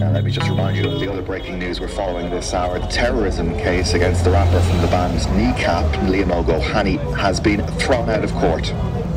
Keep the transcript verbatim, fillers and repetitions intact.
Uh, let me just remind you of the other breaking news we're following this hour. The terrorism case against the rapper from the band Kneecap, Liam O'Gohany, has been thrown out of court.